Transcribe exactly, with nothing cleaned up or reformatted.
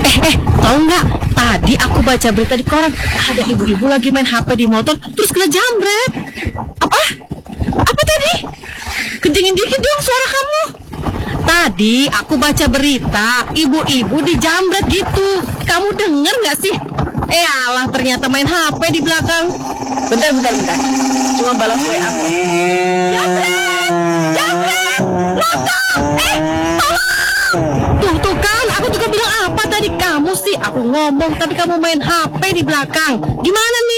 Eh, eh, tahu nggak? Tadi aku baca berita di koran, ada ibu-ibu lagi main H P di motor, terus kena jambret. Apa? Apa tadi? Kencengin dikit dong suara kamu. Tadi aku baca berita, ibu-ibu dijambret gitu. Kamu denger nggak sih? Eh alah, ternyata main H P di belakang. Bentar, bentar, bentar. Cuma balas W A. Jambret! Jambret! Lontong! Eh, tolong! Tuh, tuh kan, aku juga bilang apa tadi? Kamu sih, aku ngomong tapi kamu main H P di belakang. Gimana nih?